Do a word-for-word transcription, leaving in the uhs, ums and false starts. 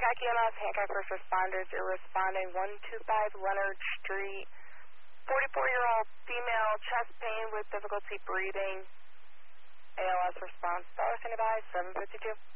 Hancock E M S, Hancock First Responders. You're responding one two five Leonard Street. forty-four-year-old female, chest pain with difficulty breathing. A L S response. Dollar standby, seven fifty-two.